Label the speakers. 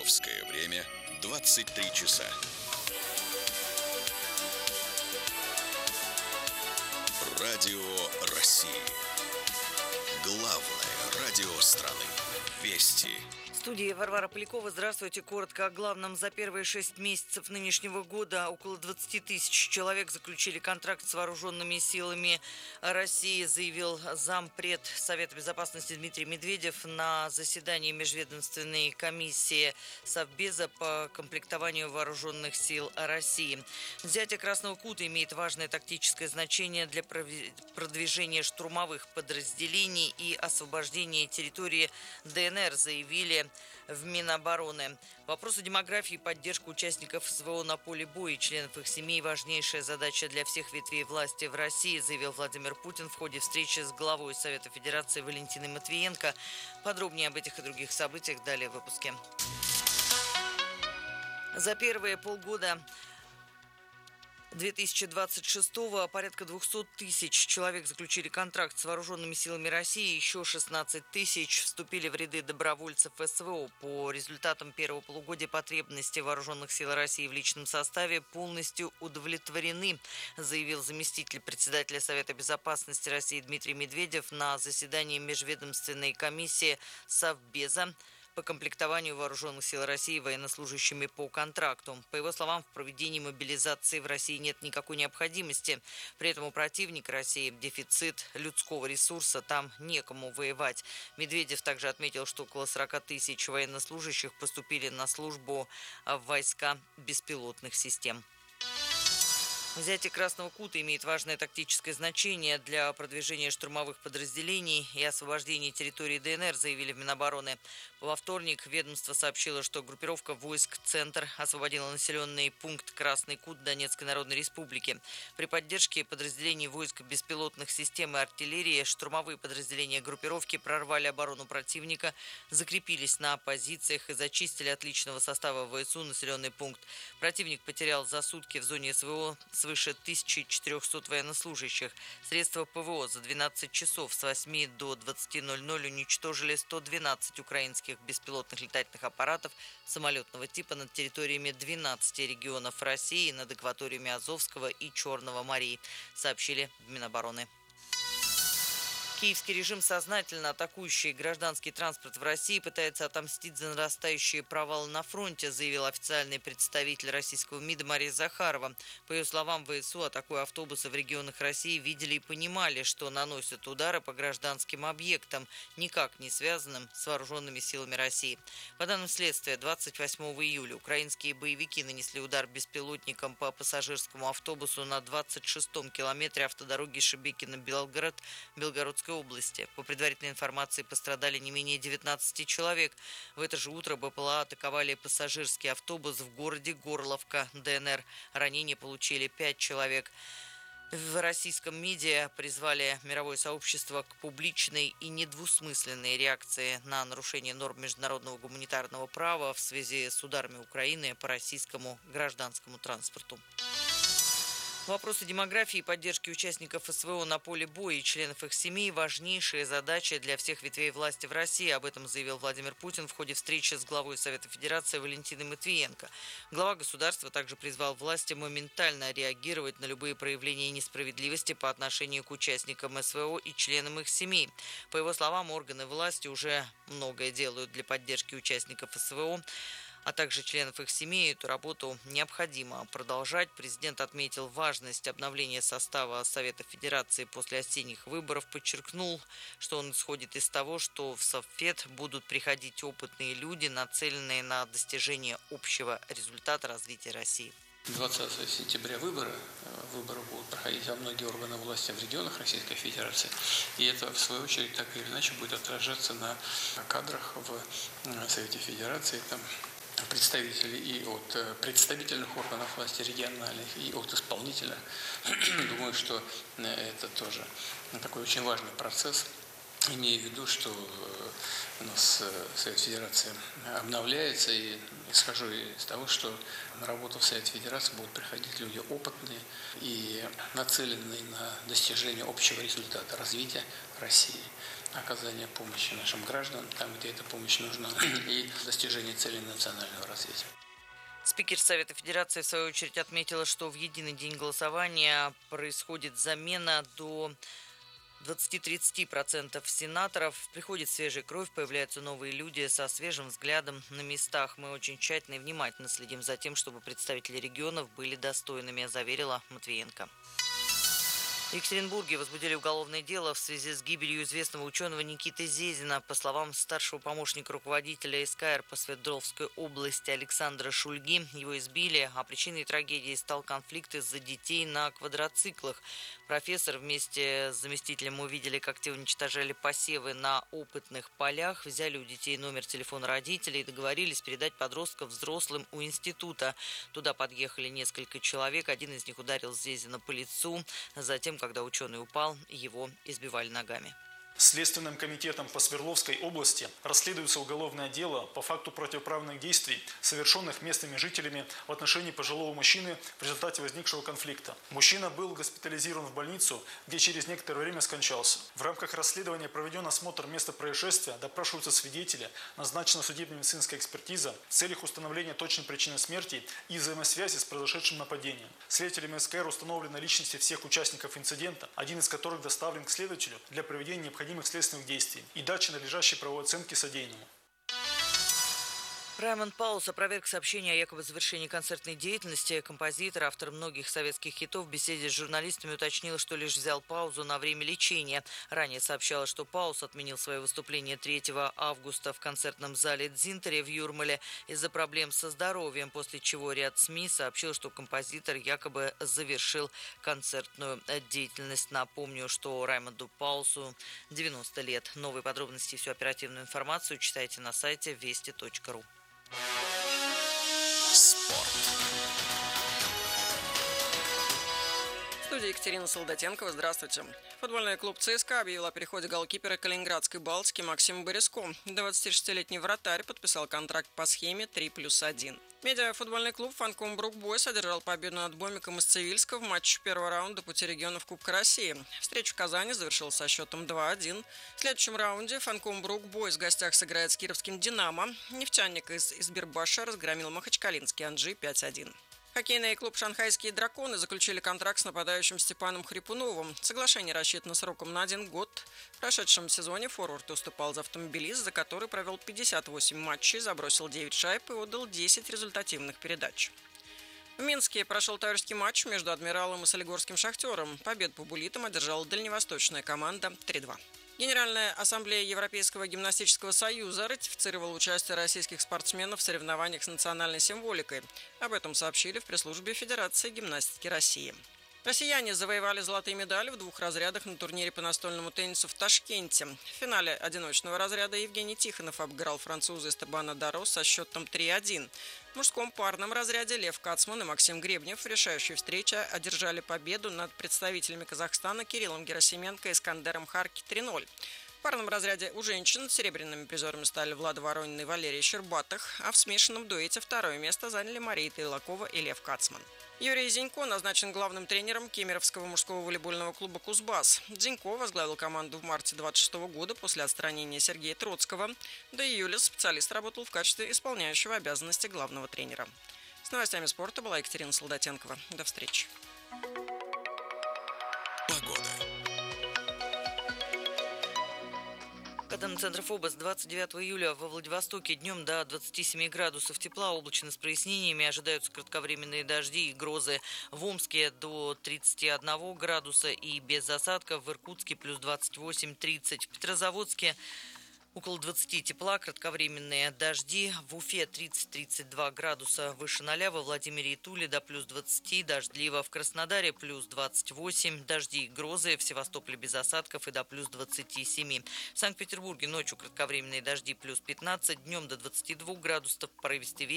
Speaker 1: Московское время 23 часа. Радио России. Главное радио страны. Вести.
Speaker 2: В студии Варвара Полякова. Здравствуйте. Коротко о главном. За первые 6 месяцев нынешнего года около 20 тысяч человек заключили контракт с вооруженными силами России, заявил зампред Совета Безопасности Дмитрий Медведев на заседании Межведомственной комиссии Совбеза по комплектованию вооруженных сил России. Взятие Красного Кута имеет важное тактическое значение для продвижения штурмовых подразделений и освобождения территории ДНР, заявили в Минобороны. Вопросы демографии и поддержка участников СВО на поле боя и членов их семей – важнейшая задача для всех ветвей власти в России, заявил Владимир Путин в ходе встречи с главой Совета Федерации Валентиной Матвиенко. Подробнее об этих и других событиях далее в выпуске. За первые полгода 2026-го порядка 200 тысяч человек заключили контракт с вооруженными силами России, еще 16 тысяч вступили в ряды добровольцев СВО. По результатам первого полугодия потребности вооруженных сил России в личном составе полностью удовлетворены, заявил заместитель председателя Совета Безопасности России Дмитрий Медведев на заседании Межведомственной комиссии Совбеза по комплектованию вооруженных сил России военнослужащими по контракту. По его словам, в проведении мобилизации в России нет никакой необходимости. При этом у противника России дефицит людского ресурса, там некому воевать. Медведев также отметил, что около 40 тысяч военнослужащих поступили на службу в войска беспилотных систем. Взятие Красного Кута имеет важное тактическое значение для продвижения штурмовых подразделений и освобождения территории ДНР, заявили в Минобороны. Во вторник ведомство сообщило, что группировка войск «Центр» освободила населенный пункт Красный Кут Донецкой Народной Республики. При поддержке подразделений войск беспилотных систем и артиллерии штурмовые подразделения группировки прорвали оборону противника, закрепились на позициях и зачистили от личного состава ВСУ населенный пункт. Противник потерял за сутки в зоне СВО свыше 1400 военнослужащих. Средства ПВО за 12 часов с 8 до 20:00 уничтожили 112 украинских беспилотных летательных аппаратов самолетного типа над территориями 12 регионов России, над акваториями Азовского и Черного морей, сообщили в Минобороны. Киевский режим, сознательно атакующий гражданский транспорт в России, пытается отомстить за нарастающие провалы на фронте, заявил официальный представитель российского МИДа Мария Захарова. По ее словам, ВСУ, атакуя автобусы в регионах России, видели и понимали, что наносят удары по гражданским объектам, никак не связанным с вооруженными силами России. По данным следствия, 28 июля украинские боевики нанесли удар беспилотником по пассажирскому автобусу на 26-м километре автодороги Шебекино-Белгород Белгородской области. По предварительной информации, пострадали не менее 19 человек. В это же утро БПЛА атаковали пассажирский автобус в городе Горловка, ДНР. Ранения получили 5 человек. В российском МИДе призвали мировое сообщество к публичной и недвусмысленной реакции на нарушение норм международного гуманитарного права в связи с ударами Украины по российскому гражданскому транспорту. Вопросы демографии и поддержки участников СВО на поле боя и членов их семей – важнейшая задача для всех ветвей власти в России. Об этом заявил Владимир Путин в ходе встречи с главой Совета Федерации Валентиной Матвиенко. Глава государства также призвал власти моментально реагировать на любые проявления несправедливости по отношению к участникам СВО и членам их семей. По его словам, органы власти уже многое делают для поддержки участников СВО, а также членов их семей. Эту работу необходимо продолжать. Президент отметил важность обновления состава Совета Федерации после осенних выборов, подчеркнул, что он исходит из того, что в Совет будут приходить опытные люди, нацеленные на достижение общего результата развития России.
Speaker 3: 20 сентября выборы будут проходить во многие органы власти в регионах Российской Федерации. И это, в свою очередь, так или иначе будет отражаться на кадрах в Совете Федерации. Там представители и от представительных органов власти региональных, и от исполнительных. Думаю, что это тоже такой очень важный процесс имея в виду, что у нас Совет Федерации обновляется, и исхожу из того, что на работу в Совет Федерации будут приходить люди опытные и нацеленные на достижение общего результата развития России, оказание помощи нашим гражданам там, где эта помощь нужна, и достижение целей национального развития.
Speaker 2: Спикер Совета Федерации, в свою очередь, отметила, что в единый день голосования происходит замена до 20-30% сенаторов. Приходит свежая кровь, появляются новые люди со свежим взглядом на местах. Мы очень тщательно и внимательно следим за тем, чтобы представители регионов были достойными, заверила Матвиенко. В Екатеринбурге возбудили уголовное дело в связи с гибелью известного ученого Никиты Зезина. По словам старшего помощника руководителя СКР по Свердловской области Александра Шульги, его избили, а причиной трагедии стал конфликт из-за детей на квадроциклах. Профессор вместе с заместителем увидели, как те уничтожали посевы на опытных полях, взяли у детей номер телефона родителей и договорились передать подростков взрослым у института. Туда подъехали несколько человек, один из них ударил Зезина по лицу, затем, когда ученый упал, его избивали ногами.
Speaker 4: Следственным комитетом по Свердловской области расследуется уголовное дело по факту противоправных действий, совершенных местными жителями в отношении пожилого мужчины в результате возникшего конфликта. Мужчина был госпитализирован в больницу, где через некоторое время скончался. В рамках расследования проведен осмотр места происшествия, допрашиваются свидетели, назначена судебно-медицинская экспертиза в целях установления точной причины смерти и взаимосвязи с произошедшим нападением. Следователями СКР установлены личности всех участников инцидента, один из которых доставлен к следователю для проведения необходимых следственных действий и дачи надлежащей правовой оценки содеянному.
Speaker 2: Раймонд Паулс опроверг сообщение о якобы завершении концертной деятельности. Композитор, автор многих советских хитов, в беседе с журналистами уточнил, что лишь взял паузу на время лечения. Ранее сообщалось, что Паулс отменил свое выступление 3 августа в концертном зале Дзинтере в Юрмале из-за проблем со здоровьем, после чего ряд СМИ сообщил, что композитор якобы завершил концертную деятельность. Напомню, что Раймонду Паулсу 90 лет. Новые подробности и всю оперативную информацию читайте на сайте вести.ру.
Speaker 1: Спорт.
Speaker 5: В студии Екатерина Солдатенкова. Здравствуйте. Футбольный клуб ЦСКА объявил о переходе голкипера Калининградской «Балтики» Максима Бориско. 26-летний вратарь подписал контракт по схеме 3+1. Медиафутбольный клуб «Фанком Брукбойс» одержал победу над Бомиком из Цивильска в матче первого раунда пути регионов Кубка России. Встреча в Казани завершилась со счетом 2-1. В следующем раунде «Фанком Брукбойс» в гостях сыграет с кировским «Динамо». «Нефтяник» из Избирбаша разгромил махачкалинский «Анжи» 5-1. Хоккейный клуб «Шанхайские драконы» заключили контракт с нападающим Степаном Хрипуновым. Соглашение рассчитано сроком на 1 год. В прошедшем сезоне форвард выступал за «Автомобилист», за который провел 58 матчей, забросил 9 шайб и отдал 10 результативных передач. В Минске прошел товарищеский матч между «Адмиралом» и солигорским «Шахтером». Победу по буллитам одержала дальневосточная команда 3-2. Генеральная ассамблея Европейского гимнастического союза ратифицировала участие российских спортсменов в соревнованиях с национальной символикой. Об этом сообщили в пресс-службе Федерации гимнастики России. Россияне завоевали золотые медали в 2 разрядах на турнире по настольному теннису в Ташкенте. В финале одиночного разряда Евгений Тихонов обыграл француза Эстебана Даро со счетом 3-1. В мужском парном разряде Лев Кацман и Максим Гребнев в решающей встрече одержали победу над представителями Казахстана Кириллом Герасименко и Искандером Харки 3-0. В парном разряде у женщин серебряными призерами стали Влада Воронина и Валерия Щербатых, а в смешанном дуэте второе место заняли Мария Тайлакова и Лев Кацман. Юрий Зинько назначен главным тренером Кемеровского мужского волейбольного клуба «Кузбасс». Зинько возглавил команду в марте 26 года после отстранения Сергея Троцкого. До июля специалист работал в качестве исполняющего обязанности главного тренера. С новостями спорта была Екатерина Солдатенкова. До встречи.
Speaker 1: Погода.
Speaker 2: Центров область 29 июля во Владивостоке днем до 27 градусов тепла, облачно с прояснениями, ожидаются кратковременные дожди и грозы. В Омске до 31 градуса и без осадков, в Иркутске плюс 28-30, в Петрозаводске около 20 тепла, кратковременные дожди. В Уфе 30-32 градуса выше 0, во Владимире и Туле до плюс 20, дождливо. В Краснодаре плюс 28, дожди и грозы. В Севастополе без осадков и до плюс 27. В Санкт-Петербурге ночью кратковременные дожди плюс 15, днем до 22 градусов, порывистый ветер.